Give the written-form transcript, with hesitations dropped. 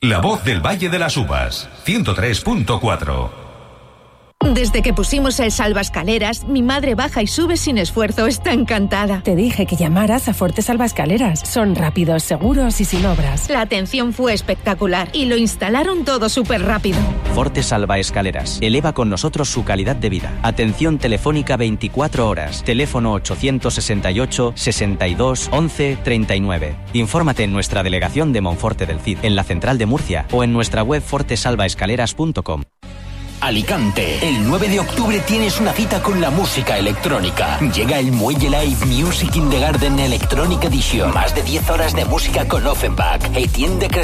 La voz del Valle de las Uvas, 103.4. Desde que pusimos el salvaescaleras, mi madre baja y sube sin esfuerzo. Está encantada. Te dije que llamaras a Forte Salvaescaleras. Son rápidos, seguros y sin obras. La atención fue espectacular y lo instalaron todo súper rápido. Forte Salvaescaleras. Eleva con nosotros su calidad de vida. Atención telefónica 24 horas. Teléfono 868 62 11 39. Infórmate en nuestra delegación de Monforte del Cid, en la central de Murcia o en nuestra web fortesalvaescaleras.com. Alicante. El 9 de octubre tienes una cita con la música electrónica. Llega el Muelle Live Music in the Garden Electronic Edition. Más de 10 horas de música con Offenbach, Etienne de